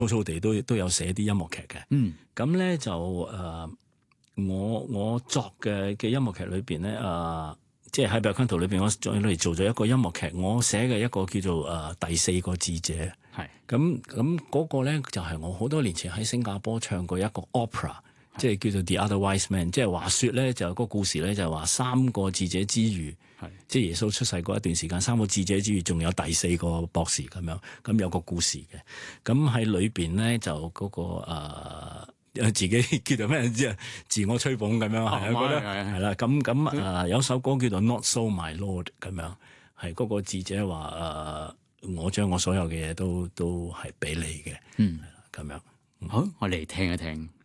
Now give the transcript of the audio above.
粗粗地都有寫啲音樂劇嘅。咁咧就我作嘅音樂劇裏邊咧即係喺《Bel-Canto》裏邊，我再嚟做咗一個音樂劇，我寫嘅一個叫做第四個智者。係咁嗰個咧就係我好多年前喺新加坡唱過一個 opera， 即係叫做 The Other Wise Man。即係話說咧，就個故事咧就係話三個智者之餘，即係耶穌出世嗰一段時間，三個智者之餘，仲有第四個博士咁樣。咁有個故事嘅。咁喺裏邊咧就嗰個自己叫做咩知啊？自我吹捧咁樣係我覺得係啦。咁有首歌叫做 Not So My Lord 咁樣，係嗰個智者話我將我所有嘅嘢都係俾你嘅。係啦咁樣。 好，我嚟聽一聽。